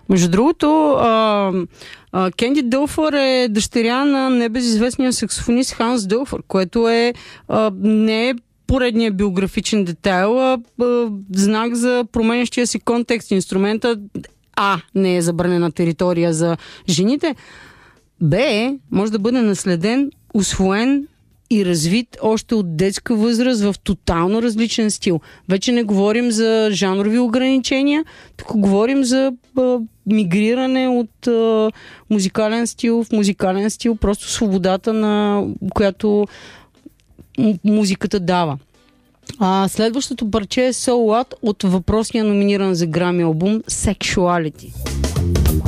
Между другото, Кенди Дълфър е дъщеря на небезизвестния саксофонист Ханс Дълфър, което не е поредния биографичен детайл, а знак за променящия си контекст. Инструмента не е забранена територия за жените, може да бъде наследен, усвоен и развит още от детска възраст в тотално различен стил. Вече не говорим за жанрови ограничения, тук говорим за мигриране от музикален стил в музикален стил, просто свободата, на която музиката дава. Следващото парче е So What от въпросния номиниран за Грами албум Sexuality.